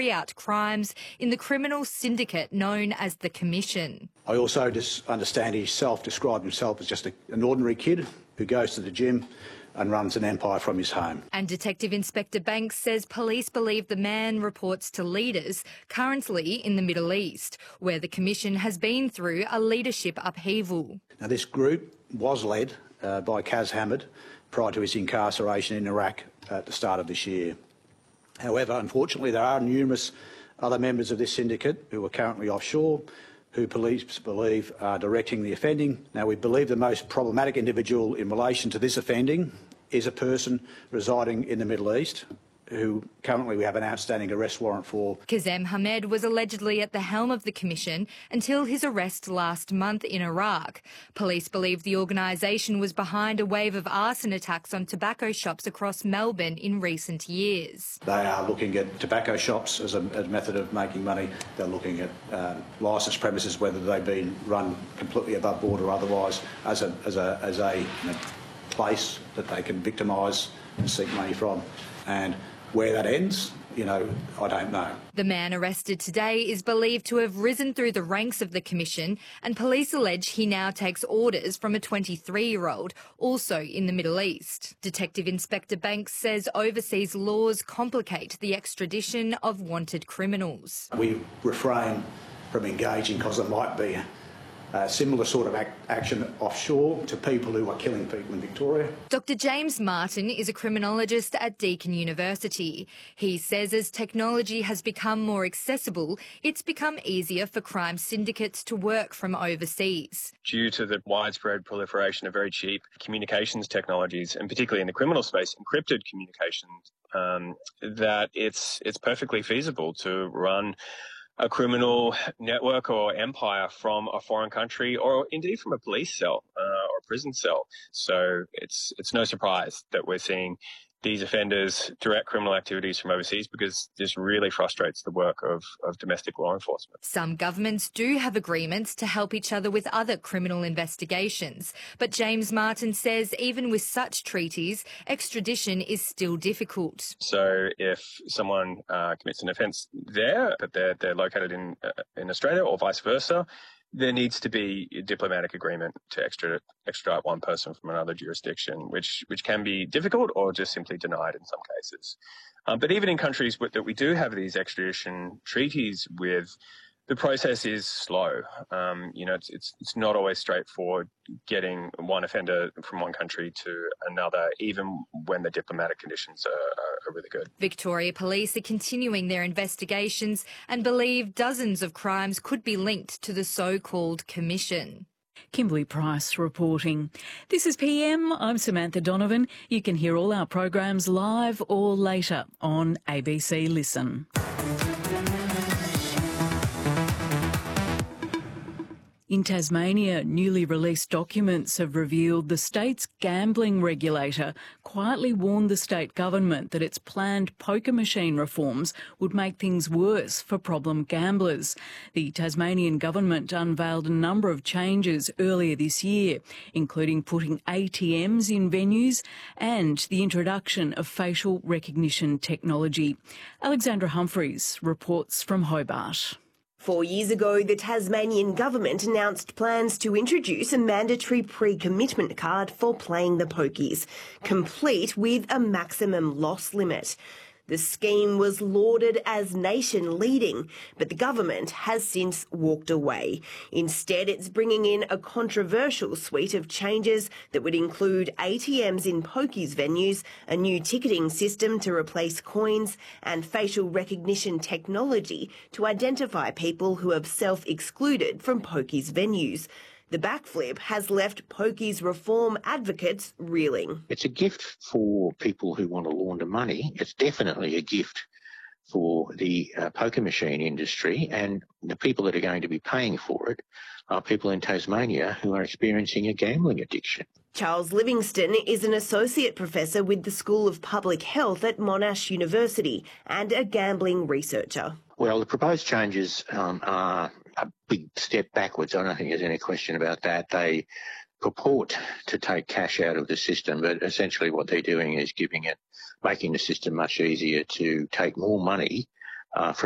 carry out crimes in the criminal syndicate known as the Commission. I also just understand he described himself as just an ordinary kid who goes to the gym and runs an empire from his home. And Detective Inspector Banks says police believe the man reports to leaders currently in the Middle East, where the Commission has been through a leadership upheaval. Now, this group was led by Kaz Hamid prior to his incarceration in Iraq at the start of this year. However, unfortunately, there are numerous other members of this syndicate who are currently offshore, who police believe are directing the offending. Now, we believe the most problematic individual in relation to this offending is a person residing in the Middle East, who currently we have an outstanding arrest warrant for. Kazem Hamed was allegedly at the helm of the Commission until his arrest last month in Iraq. Police believe the organisation was behind a wave of arson attacks on tobacco shops across Melbourne in recent years. They are looking at tobacco shops as a method of making money. They're looking at licensed premises, whether they've been run completely above board or otherwise, as a place that they can victimise and seek money from. And where that ends, I don't know. The man arrested today is believed to have risen through the ranks of the Commission, and police allege he now takes orders from a 23-year-old, also in the Middle East. Detective Inspector Banks says overseas laws complicate the extradition of wanted criminals. We refrain from engaging because there might be a similar sort of action offshore to people who are killing people in Victoria. Dr James Martin is a criminologist at Deakin University. He says as technology has become more accessible, it's become easier for crime syndicates to work from overseas. Due to the widespread proliferation of very cheap communications technologies, and particularly in the criminal space, encrypted communications, that it's perfectly feasible to run a criminal network or empire from a foreign country, or indeed from a police cell or a prison cell. So it's no surprise that we're seeing these offenders direct criminal activities from overseas, because this really frustrates the work of domestic law enforcement. Some governments do have agreements to help each other with other criminal investigations, but James Martin says even with such treaties, extradition is still difficult. So if someone commits an offence there, but they're located in Australia or vice versa, there needs to be a diplomatic agreement to extradite one person from another jurisdiction, which can be difficult or just simply denied in some cases. But even in countries that we do have these extradition treaties with, the process is slow. It's not always straightforward getting one offender from one country to another, even when the diplomatic conditions are really good. Victoria Police are continuing their investigations and believe dozens of crimes could be linked to the so-called Commission. Kimberly Price reporting. This is PM. I'm Samantha Donovan. You can hear all our programs live or later on ABC Listen. In Tasmania, newly released documents have revealed the state's gambling regulator quietly warned the state government that its planned poker machine reforms would make things worse for problem gamblers. The Tasmanian government unveiled a number of changes earlier this year, including putting ATMs in venues and the introduction of facial recognition technology. Alexandra Humphreys reports from Hobart. 4 years ago, the Tasmanian government announced plans to introduce a mandatory pre-commitment card for playing the pokies, complete with a maximum loss limit. The scheme was lauded as nation-leading, but the government has since walked away. Instead, it's bringing in a controversial suite of changes that would include ATMs in pokies venues, a new ticketing system to replace coins, and facial recognition technology to identify people who have self-excluded from pokies venues. The backflip has left pokies reform advocates reeling. It's a gift for people who want to launder money. It's definitely a gift for the poker machine industry, and the people that are going to be paying for it are people in Tasmania who are experiencing a gambling addiction. Charles Livingston is an associate professor with the School of Public Health at Monash University and a gambling researcher. Well, the proposed changes are a big step backwards. I don't think there's any question about that. They purport to take cash out of the system, but essentially what they're doing is making the system much easier to take more money from